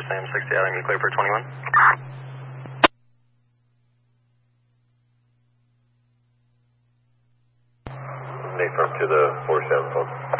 Sam 60 out, you clear for 21. Nate, firm to the 47 phone.